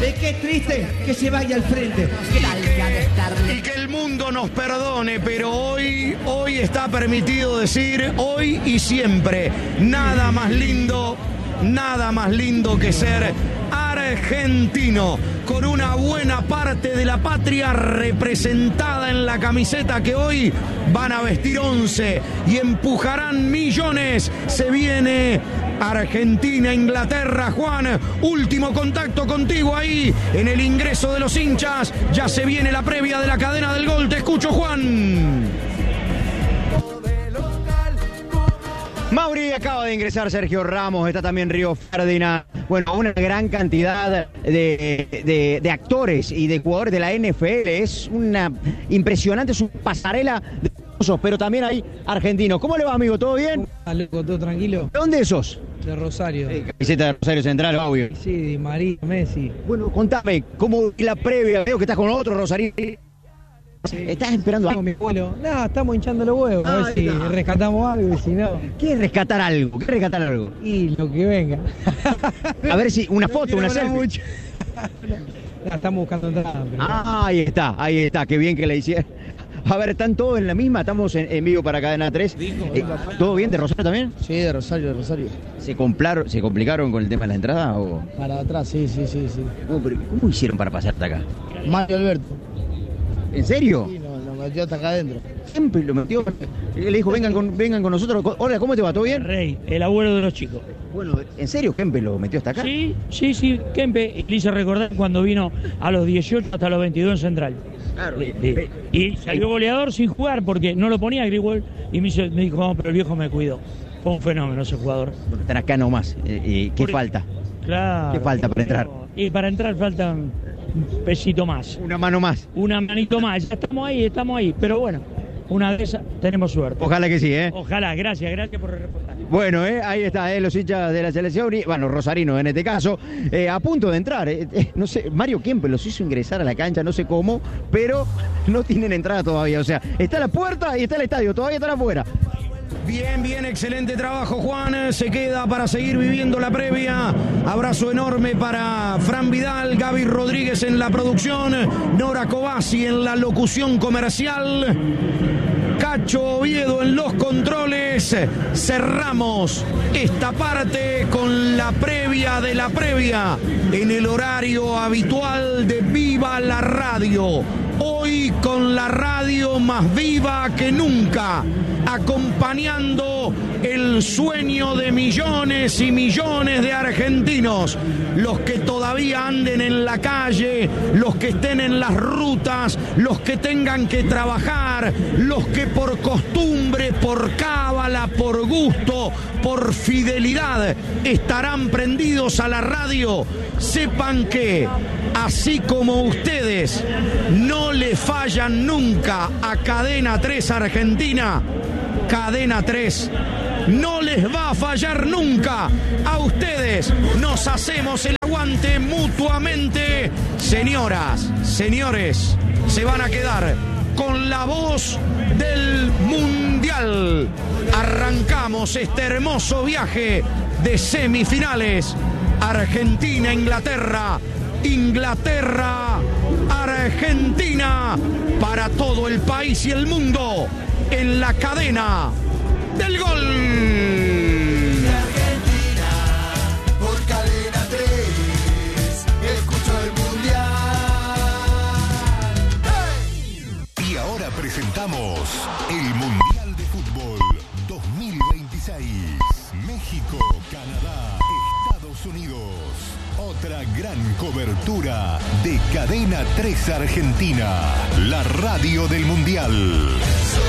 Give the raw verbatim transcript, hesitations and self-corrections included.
El que es triste, que se vaya al frente. Y que el mundo nos perdone, pero hoy, hoy está permitido decir, hoy y siempre, nada más lindo, nada más lindo que ser argentino, con una buena parte de la patria representada en la camiseta que hoy van a vestir once y empujarán millones. Se viene Argentina, Inglaterra. Juan, último contacto contigo ahí en el ingreso de los hinchas. Ya se viene la previa de la cadena del gol. Te escucho, Juan. Mauri, acaba de ingresar Sergio Ramos, está también Río Ferdinand. Bueno, una gran cantidad de, de, de actores y de jugadores de la N F L. Es una impresionante, es una pasarela de famosos, pero también hay argentinos. ¿Cómo le va, amigo? ¿Todo bien? Loco, todo tranquilo. ¿De dónde sos? De Rosario. Eh, camiseta de Rosario Central, obvio. Sí, Di María, Messi. Bueno, contame, ¿cómo la previa? Veo que estás con otro Rosario. ¿Estás esperando algo, mi abuelo? No, estamos hinchando los huevos. Ah, a ver si no. rescatamos algo y si no. ¿Qué es rescatar algo? ¿Qué es rescatar algo? Y lo que venga. A ver si una foto, una selfie. Mucho. No, estamos buscando entrada. Pero... Ah, ahí está, ahí está. Qué bien que le hicieron. A ver, ¿están todos en la misma? Estamos en, en vivo para Cadena tres. Eh, ¿Todo bien? ¿De Rosario también? Sí, de Rosario, de Rosario. ¿Se compraron, ¿Se complicaron con el tema de la entrada? O? Para atrás, sí, sí, sí. sí. ¿Cómo, ¿Cómo hicieron para pasar hasta acá? Mario Alberto. ¿En serio? Sí, nos lo metió hasta acá adentro. Siempre lo metió. Le dijo, vengan con, vengan con nosotros. Hola, ¿cómo te va? ¿Todo bien? Rey, el abuelo de los chicos. Bueno, ¿en serio Kempe lo metió hasta acá? Sí, sí, sí. Kempe le hice recordar cuando vino a los dieciocho hasta los veintidós en Central. Claro. Le, le, y salió goleador sin jugar porque no lo ponía Greenwell y me, hizo, me dijo, no, pero el viejo me cuidó. Fue un fenómeno ese jugador. Bueno, están acá nomás. Eh, ¿Qué Por falta? Claro. ¿Qué falta para entrar? Y para entrar falta un pesito más. Una mano más. Una manito más. Ya estamos ahí, estamos ahí. Pero bueno, una de esas tenemos suerte. Ojalá que sí, ¿eh? Ojalá, gracias, gracias por el reportaje. Bueno, eh, ahí está, eh, los hinchas de la selección, y, bueno, rosarinos en este caso, eh, a punto de entrar. Eh, eh, no sé, Mario Kempe los hizo ingresar a la cancha, no sé cómo, pero no tienen entrada todavía. O sea, está la puerta y está el estadio, todavía están afuera. Bien, bien, excelente trabajo, Juan. Se queda para seguir viviendo la previa. Abrazo enorme para Fran Vidal, Gaby Rodríguez en la producción, Nora Cobasi en la locución comercial, Cacho Oviedo en los controles. Cerramos esta parte con la previa de la previa en el horario habitual de Viva la Radio. Hoy con la radio más viva que nunca, acompañando el sueño de millones y millones de argentinos, los que todavía anden en la calle, los que estén en las rutas, los que tengan que trabajar, los que por costumbre, por cábala, por gusto, por fidelidad estarán prendidos a la radio. Sepan que, así como ustedes no le fallan nunca a Cadena tres Argentina, Cadena tres no les va a fallar nunca a ustedes. Nos hacemos el aguante mutuamente. Señoras, señores, se van a quedar con la voz del Mundial. Arrancamos este hermoso viaje de semifinales. Argentina, Inglaterra, Inglaterra, Argentina, para todo el país y el mundo, en la cadena del gol. Argentina, por Cadena tres, escucho el Mundial. ¡Hey! Y ahora presentamos el Mundial de Fútbol dos mil veintiséis. México, Canadá, Estados Unidos. Otra gran cobertura de Cadena tres Argentina, la radio del Mundial.